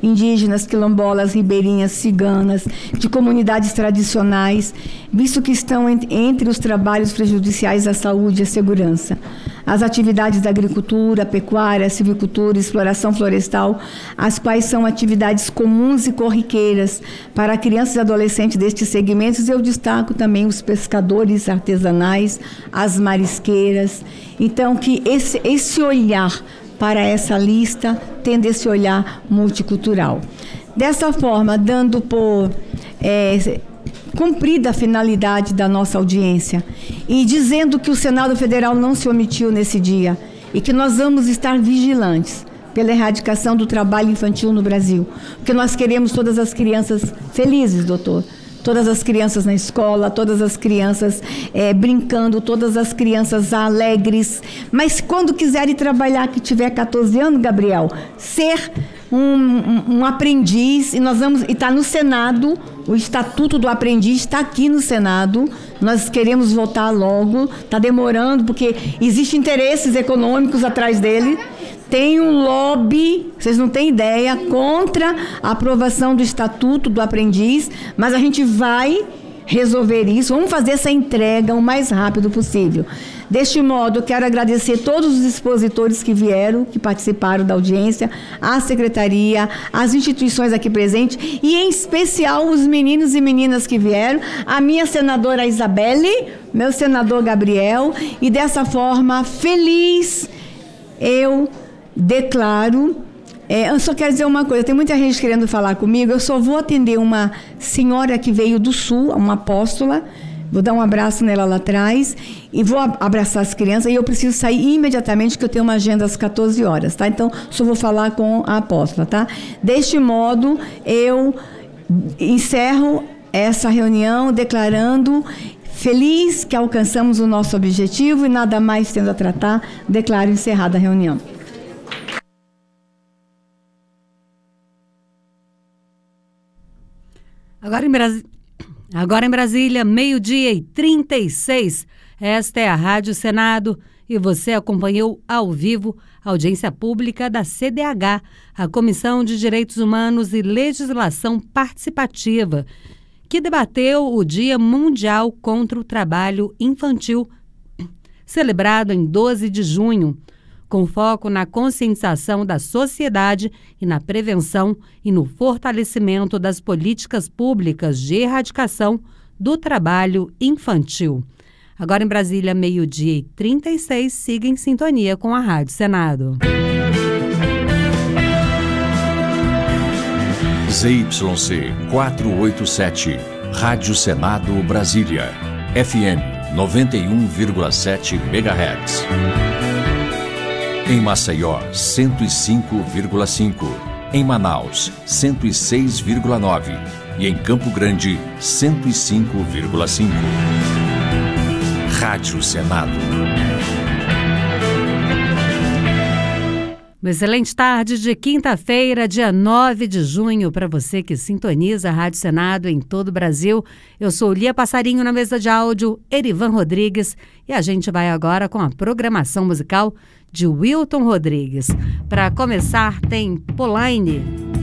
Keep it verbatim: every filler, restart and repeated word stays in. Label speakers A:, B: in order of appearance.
A: indígenas, quilombolas, ribeirinhas, ciganas, de comunidades tradicionais, visto que estão entre os trabalhos prejudiciais à saúde e à segurança. As atividades da agricultura, pecuária, silvicultura, exploração florestal, as quais são atividades comuns e corriqueiras para crianças e adolescentes destes segmentos. Eu destaco também os pescadores artesanais, as marisqueiras. Então, que esse, esse olhar para essa lista, tendo esse olhar multicultural. Dessa forma, dando por é, cumprida a finalidade da nossa audiência e dizendo que o Senado Federal não se omitiu nesse dia e que nós vamos estar vigilantes pela erradicação do trabalho infantil no Brasil, porque nós queremos todas as crianças felizes, doutor. Todas as crianças na escola, todas as crianças é, brincando, todas as crianças alegres. Mas quando quiserem trabalhar, que tiver catorze anos, Gabriel, ser um, um, um aprendiz, e nós vamos, e está no Senado, o Estatuto do Aprendiz está aqui no Senado, nós queremos votar logo, está demorando, porque existem interesses econômicos atrás dele. Tem um lobby, vocês não têm ideia, contra a aprovação do Estatuto do Aprendiz, mas a gente vai resolver isso, vamos fazer essa entrega o mais rápido possível. Deste modo, eu quero agradecer todos os expositores que vieram, que participaram da audiência, a secretaria, as instituições aqui presentes, e em especial os meninos e meninas que vieram, a minha senadora Isabelle, meu senador Gabriel, e dessa forma, feliz, eu declaro, é, eu só quero dizer uma coisa, tem muita gente querendo falar comigo, eu só vou atender uma senhora que veio do Sul, uma apóstola, vou dar um abraço nela lá atrás, e vou abraçar as crianças, e eu preciso sair imediatamente, que eu tenho uma agenda às catorze horas, tá? Então, só vou falar com a apóstola, tá? Deste modo, eu encerro essa reunião declarando feliz que alcançamos o nosso objetivo e nada mais tendo a tratar, declaro encerrada a reunião.
B: Agora em, Bras... Agora em Brasília, meio-dia e trinta e seis. Esta é a Rádio Senado e você acompanhou ao vivo a audiência pública da C D H, a Comissão de Direitos Humanos e Legislação Participativa, que debateu o Dia Mundial contra o Trabalho Infantil, celebrado em doze de junho. Com foco na conscientização da sociedade e na prevenção e no fortalecimento das políticas públicas de erradicação do trabalho infantil. Agora em Brasília, meio-dia e trinta e seis, siga em sintonia com a Rádio Senado.
C: Z Y C quatrocentos e oitenta e sete, Rádio Senado Brasília, F M noventa e um vírgula sete megahertz. Em Maceió, cento e cinco vírgula cinco. Em Manaus, cento e seis vírgula nove. E em Campo Grande, cento e cinco vírgula cinco. Rádio Senado.
B: Uma excelente tarde de quinta-feira, dia nove de junho, para você que sintoniza a Rádio Senado em todo o Brasil. Eu sou Lia Passarinho, na mesa de áudio, Erivan Rodrigues, e a gente vai agora com a programação musical de Wilton Rodrigues. Para começar, tem Pauline.